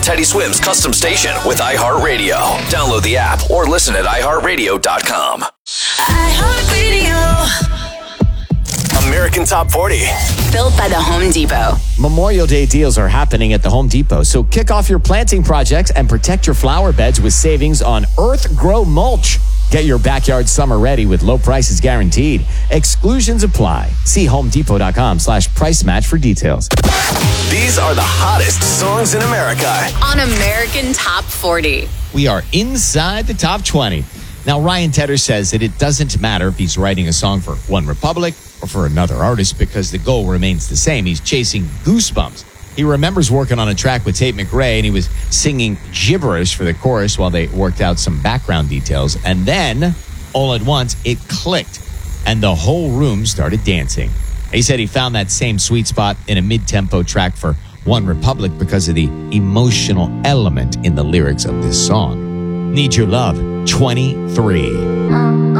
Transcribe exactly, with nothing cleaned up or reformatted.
Teddy Swims' custom station with iHeartRadio. Download the app or listen at i heart radio dot com. iHeartRadio. American Top forty. Built by the Home Depot. Memorial Day deals are happening at the Home Depot, so kick off your planting projects and protect your flower beds with savings on Earth Grow Mulch. Get your backyard summer ready with low prices guaranteed. Exclusions apply. See homedepot.com slash price match for details. These are the hottest songs in America. On American Top forty. We are inside the top twenty. Now, Ryan Tedder says that it doesn't matter if he's writing a song for One Republic or for another artist because the goal remains the same. He's chasing goosebumps. He remembers working on a track with Tate McRae, and he was singing gibberish for the chorus while they worked out some background details. And then, all at once, it clicked, and the whole room started dancing. He said he found that same sweet spot in a mid-tempo track for One Republic because of the emotional element in the lyrics of this song. Need Your Love, twenty-three.